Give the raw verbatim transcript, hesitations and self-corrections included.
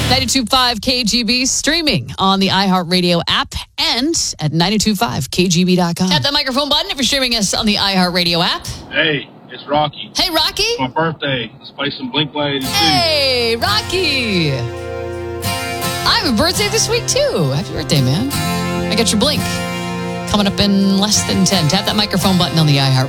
ninety-two point five K G B, streaming on the iHeartRadio app and at ninety-two point five K G B dot com. Tap that microphone button if you're streaming us on the iHeartRadio app. Hey, it's Rocky. Hey, Rocky. It's my birthday. Let's play some Blink one eighty-two. Hey, Rocky. I have a birthday this week, too. Happy birthday, man. I got your Blink coming up in less than ten. Tap that microphone button on the iHeartRadio